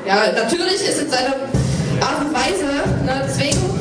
Ja, natürlich ist in seiner Art und Weise, ne, deswegen